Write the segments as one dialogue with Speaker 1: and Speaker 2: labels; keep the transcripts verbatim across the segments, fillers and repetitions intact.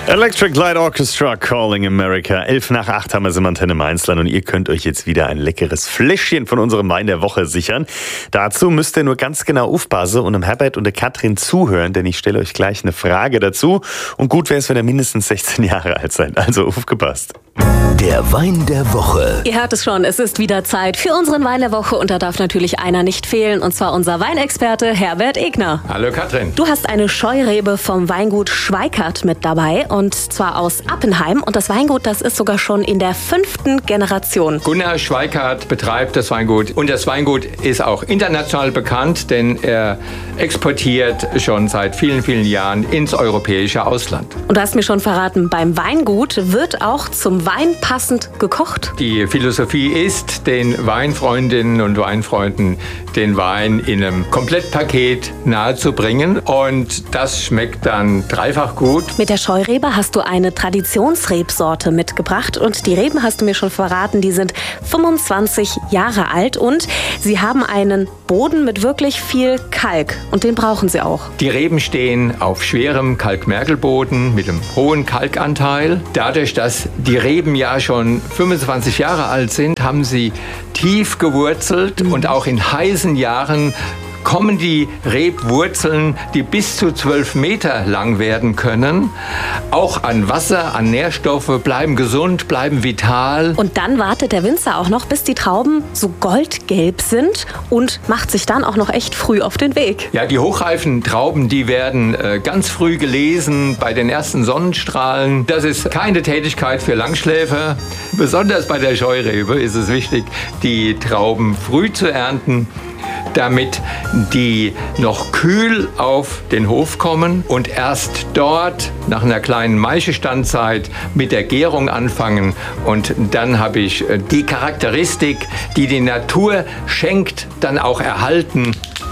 Speaker 1: Electric Light Orchestra Calling America. Elf nach acht haben wir es im Antenne Mainzland und ihr könnt euch jetzt wieder ein leckeres Fläschchen von unserem Wein der Woche sichern. Dazu müsst ihr nur ganz genau aufpassen und dem Herbert und der Katrin zuhören, denn ich stelle euch gleich eine Frage dazu. Und gut wäre es, wenn ihr mindestens sechzehn Jahre alt seid. Also aufgepasst.
Speaker 2: Der Wein der Woche.
Speaker 3: Ihr hört es schon, es ist wieder Zeit für unseren Wein der Woche und da darf natürlich einer nicht fehlen, und zwar unser Weinexperte Herbert Egner.
Speaker 4: Hallo Katrin.
Speaker 3: Du hast eine Scheurebe vom Weingut Schweikart mit dabei, und zwar aus Appenheim, und das Weingut, das ist sogar schon in der fünften Generation.
Speaker 4: Gunnar Schweikart betreibt das Weingut und das Weingut ist auch international bekannt, denn er exportiert schon seit vielen, vielen Jahren ins europäische Ausland.
Speaker 3: Und du hast mir schon verraten, beim Weingut wird auch zum Wein passend gekocht.
Speaker 4: Die Philosophie ist, den Weinfreundinnen und Weinfreunden den Wein in einem Komplettpaket nahezubringen, und das schmeckt dann dreifach gut.
Speaker 3: Mit der Scheurebe hast du eine Traditionsrebsorte mitgebracht, und die Reben, hast du mir schon verraten, die sind fünfundzwanzig Jahre alt und sie haben einen Boden mit wirklich viel Kalk, und den brauchen sie auch.
Speaker 4: Die Reben stehen auf schwerem Kalkmergelboden mit einem hohen Kalkanteil. Dadurch, dass die Reben ja schon fünfundzwanzig Jahre alt sind, haben sie tief gewurzelt, mhm. und auch in heißen Jahren kommen die Rebwurzeln, die bis zu zwölf Meter lang werden können, auch an Wasser, an Nährstoffe, bleiben gesund, bleiben vital.
Speaker 3: Und dann wartet der Winzer auch noch, bis die Trauben so goldgelb sind, und macht sich dann auch noch echt früh auf den Weg.
Speaker 4: Ja, die hochreifen Trauben, die werden äh, ganz früh gelesen bei den ersten Sonnenstrahlen. Das ist keine Tätigkeit für Langschläfer. Besonders bei der Scheurebe ist es wichtig, die Trauben früh zu ernten, damit die noch kühl auf den Hof kommen und erst dort nach einer kleinen Maischestandzeit mit der Gärung anfangen. Und dann habe ich die Charakteristik, die die Natur schenkt, dann auch erhalten.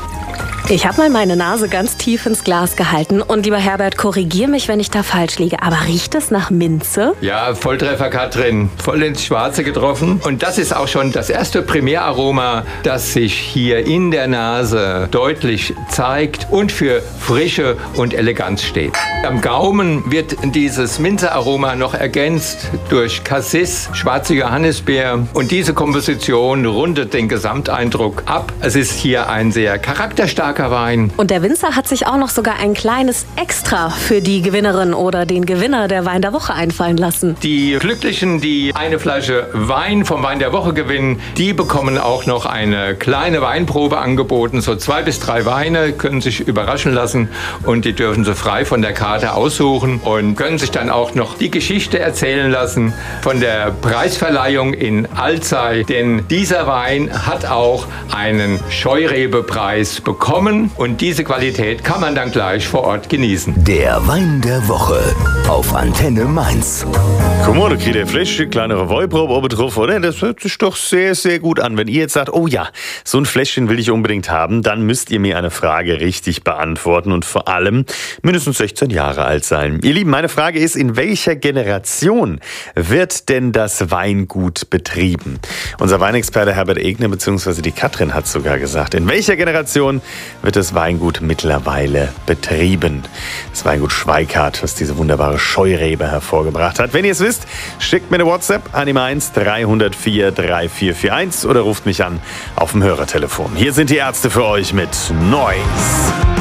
Speaker 3: Ich habe mal meine Nase ganz tief ins Glas gehalten, und lieber Herbert, korrigier mich, wenn ich da falsch liege, aber riecht es nach Minze?
Speaker 4: Ja, Volltreffer, Katrin. Voll ins Schwarze getroffen. Und das ist auch schon das erste Primäraroma, das sich hier in der Nase deutlich zeigt und für Frische und Eleganz steht. Am Gaumen wird dieses Minzearoma noch ergänzt durch Cassis, schwarze Johannisbeer, und diese Komposition rundet den Gesamteindruck ab. Es ist hier ein sehr charakterstarker Wein.
Speaker 3: Und der Winzer hat sich auch noch sogar ein kleines Extra für die Gewinnerin oder den Gewinner der Wein der Woche einfallen lassen.
Speaker 4: Die Glücklichen, die eine Flasche Wein vom Wein der Woche gewinnen, die bekommen auch noch eine kleine Weinprobe angeboten. So zwei bis drei Weine können sich überraschen lassen, und die dürfen sie frei von der Karte aussuchen und können sich dann auch noch die Geschichte erzählen lassen von der Preisverleihung in Alzey. Denn dieser Wein hat auch einen Scheurebepreis bekommen. Und diese Qualität kann man dann gleich vor Ort genießen.
Speaker 2: Der Wein der Woche auf Antenne Mainz.
Speaker 1: Guck mal, da kriegt ihr Fläschchen, kleinere Weinprobe oben drauf, oder? Das hört sich doch sehr, sehr gut an. Wenn ihr jetzt sagt, oh ja, so ein Fläschchen will ich unbedingt haben, dann müsst ihr mir eine Frage richtig beantworten und vor allem mindestens sechzehn Jahre alt sein. Ihr Lieben, meine Frage ist, in welcher Generation wird denn das Weingut betrieben? Unser Weinexperte Herbert Egner bzw. die Katrin hat sogar gesagt, in welcher Generation wird das Weingut mittlerweile betrieben? Das Weingut Schweikart, was diese wunderbare Scheurebe hervorgebracht hat. Wenn ihr es wisst, schickt mir eine WhatsApp an die eins drei null vier drei vier vier eins oder ruft mich an auf dem Hörertelefon. Hier sind die Ärzte für euch mit Noise.